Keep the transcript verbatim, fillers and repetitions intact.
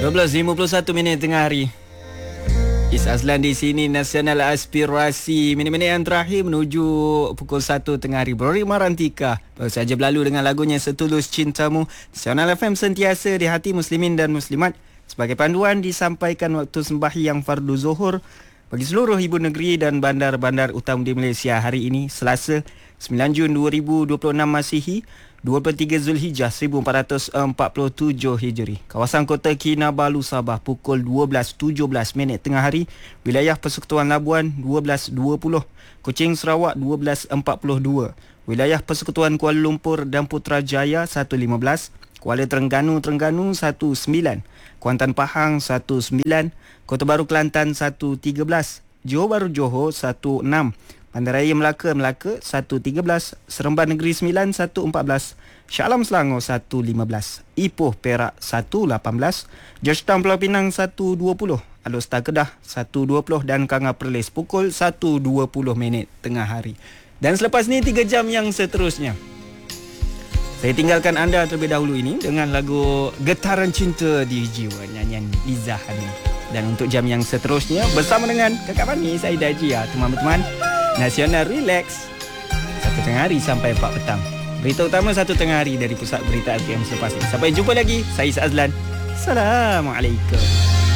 dua belas lima puluh satu minit tengah hari. Is Azlan di sini, Nasional Aspirasi. Minit-minit yang terakhir menuju pukul satu tengah hari. Bro Marantika baru saja berlalu dengan lagunya Setulus Cintamu. Nasional F M sentiasa di hati muslimin dan muslimat. Sebagai panduan disampaikan waktu sembahyang fardu zuhur bagi seluruh ibu negeri dan bandar-bandar utama di Malaysia hari ini, Selasa sembilan Jun dua ribu dua puluh enam Masihi, dua puluh tiga Zulhijjah seribu empat ratus empat puluh tujuh Hijri. Kawasan Kota Kinabalu, Sabah pukul dua belas tujuh belas minit tengah hari. Wilayah Persekutuan Labuan dua belas dua puluh. Kuching Sarawak dua belas empat puluh dua. Wilayah Persekutuan Kuala Lumpur dan Putrajaya satu lima belas. Kuala Terengganu Terengganu satu sembilan. Kuantan Pahang satu sembilan. Kota Baru Kelantan satu tiga belas. Johor Bahru Johor satu enam. Bandaraya Melaka Melaka satu tiga belas. Seremban Negeri sembilan satu empat belas. Shah Alam Selangor satu lima belas. Ipoh Perak satu lapan belas. Georgetown Pulau Pinang satu dua puluh. Alor Setar Kedah satu dua puluh dan Kanga Perlis pukul satu dua puluh minit tengah hari. Dan selepas ni tiga jam yang seterusnya, saya tinggalkan anda terlebih dahulu ini dengan lagu Getaran Cinta di Jiwa, nyanyian Liza Hani. Dan untuk jam yang seterusnya bersama dengan kakak Fani, saya Dajia, teman-teman, Nasional Relax satu tengah hari sampai empat petang. Berita utama satu tengah hari dari Pusat Berita R T M selepas ini. Sampai jumpa lagi. Saya Is Azlan. Assalamualaikum.